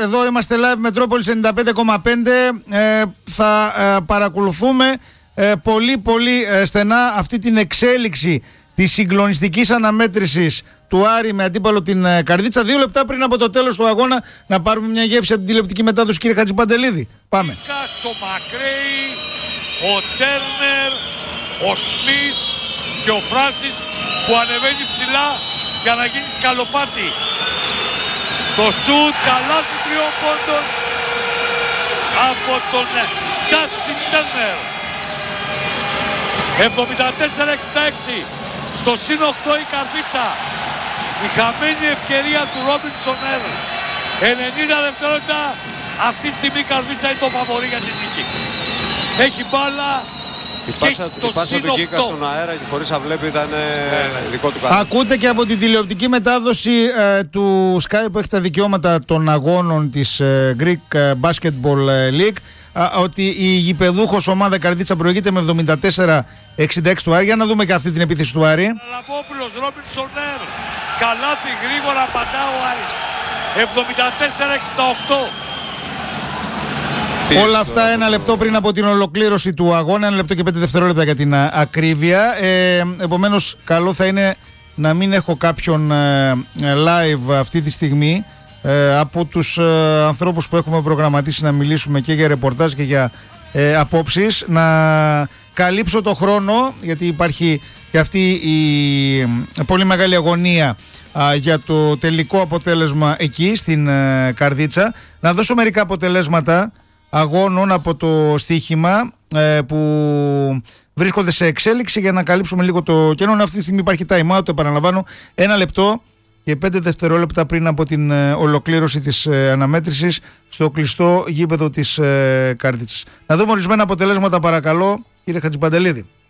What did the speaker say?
εδώ είμαστε live Μετρόπολης 95,5. Θα παρακολουθούμε πολύ στενά αυτή την εξέλιξη της συγκλονιστικής αναμέτρησης του Άρη με αντίπαλο την Καρδίτσα. 2 λεπτά πριν από το τέλος του αγώνα να πάρουμε μια γεύση από την τηλεοπτική μετάδοση, κύριε Χατζηπαντελίδη. Πάμε. Ο Μακρέι, ο Τέρνερ, ο Σμιθ και ο Φράνσις που ανεβαίνει ψηλά για να γίνει σκαλοπάτι. Το σουτ καλάθι 3 πόντων από τον Τζάστιν Τέρνερ. 74-66 στο συν 8 η Καρδίτσα. Η χαμένη ευκαιρία του Ρόμπινσον Ερ. 90 δευτερόλεπτα. Αυτή τη στιγμή η Καρδίτσα είναι το φαβορί για την νίκη. Έχει μπάλα. Η πάσα του Γκίκα στον αέρα και χωρίς να βλέπει ήταν δικό του κανάλι. Ακούτε και από την τηλεοπτική μετάδοση του Sky που έχει τα δικαιώματα των αγώνων της Greek Basketball League ότι η γηπεδούχος ομάδα Καρδίτσα προηγείται με 74-66 του Άρη. Για να δούμε και αυτή την επίθεση του Άρη. Λαβόπουλος, Ρόμπινσον Ερ. Καλάθι γρήγορα απαντά ο Άρης. 74-68. Όλα αυτά 1 λεπτό πριν από την ολοκλήρωση του αγώνα, 1 λεπτό και 5 δευτερόλεπτα για την ακρίβεια. Επομένως, καλό θα είναι να μην έχω κάποιον live αυτή τη στιγμή από τους ανθρώπους που έχουμε προγραμματίσει να μιλήσουμε και για ρεπορτάζ και για απόψεις. Να καλύψω το χρόνο, γιατί υπάρχει και αυτή η πολύ μεγάλη αγωνία για το τελικό αποτέλεσμα εκεί στην Καρδίτσα. Να δώσω μερικά αποτελέσματα αγώνων από το στοίχημα που βρίσκονται σε εξέλιξη για να καλύψουμε λίγο το κενό. Αυτή τη στιγμή υπάρχει time out, επαναλαμβάνω, 1 λεπτό και 5 δευτερόλεπτα πριν από την ολοκλήρωση της αναμέτρησης στο κλειστό γήπεδο της Καρδίτσας. Να δούμε ορισμένα αποτελέσματα, παρακαλώ, κύριε Χατζηπαντελίδη.